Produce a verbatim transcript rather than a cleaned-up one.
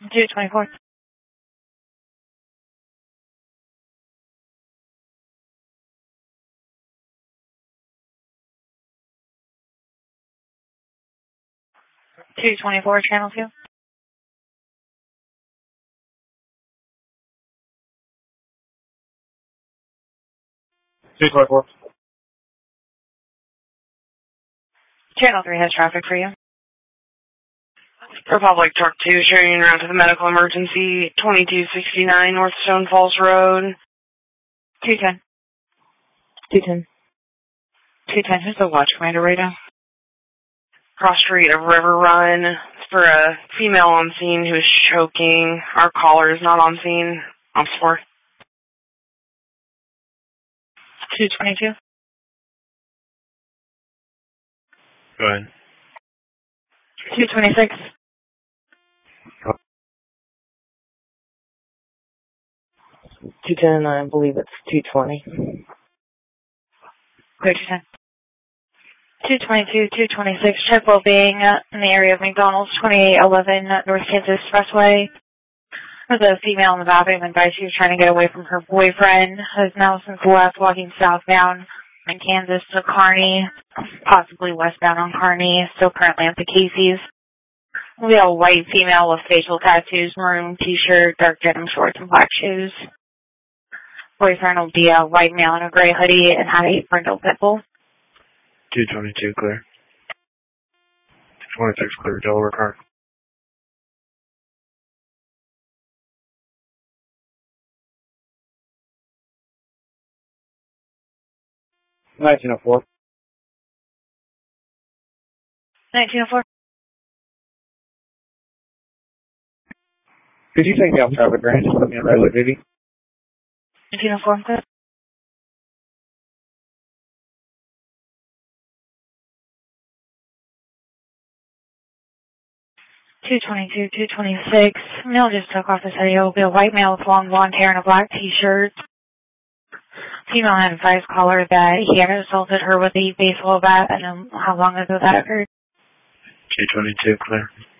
two twenty-four. two twenty-four, channel two. two twenty-four. Channel three has traffic for you. Republic Truck two, showing around to the medical emergency, twenty-two sixty-nine North Stone Falls Road. two ten. two ten. two ten, who's the watch commander right now? Cross street of River Run. It's for a female on scene who is choking. Our caller is not on scene. I'm sorry. two twenty-two. Go ahead. two twenty-six. two ten, I believe it's two twenty. Clear two ten. two twenty-two, two twenty-six, check well-being in the area of McDonald's, twenty-eight eleven North Kansas Expressway. There's a female in the bathroom and she was trying to get away from her boyfriend, has now since left walking southbound in Kansas to Kearney, possibly westbound on Kearney, still currently at the Casey's. We have a white female with facial tattoos, maroon t-shirt, dark denim shorts, and black shoes. Boyfriend will be a white male in a gray hoodie and had a brindle pit bull. two twenty-two, clear. two twenty-six, clear, Delaware car. nineteen oh four. nineteen oh four. Could you take me off traffic range and put me on regular duty? nineteen oh four, good. two twenty-two, two twenty-six. Male just took off his hoodie. It will be a white male with long blonde hair and a black t-shirt. Female had advised caller that he had assaulted her with a baseball bat, and um, how long ago that occurred. two twenty-two, clear.